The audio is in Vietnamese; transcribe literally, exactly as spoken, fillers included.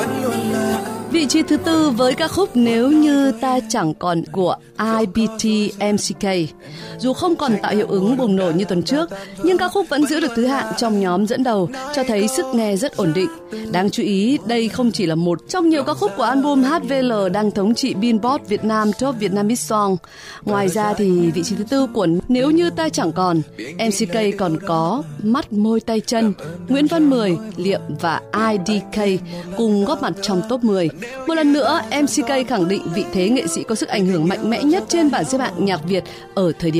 Vị trí thứ tư với ca khúc Nếu Như Ta Chẳng Còn của I B T M C K. Dù không còn tạo hiệu ứng bùng nổ như tuần trước, nhưng ca khúc vẫn giữ được thứ hạng trong nhóm dẫn đầu, cho thấy sức nghe rất ổn định. Đáng chú ý, đây không chỉ là một trong nhiều ca khúc của album hát vê lờ đang thống trị Billboard Việt Nam Top Vietnamese Song. Ngoài ra thì vị trí thứ tư của Nếu Như Ta Chẳng Còn, em xê ca còn có Mắt Môi Tay Chân, Nguyễn Văn Mười, Liệm và I D K cùng góp mặt trong top mười. Một lần nữa, em xê ca khẳng định vị thế nghệ sĩ có sức ảnh hưởng mạnh mẽ nhất trên bảng xếp hạng nhạc Việt ở thời điểm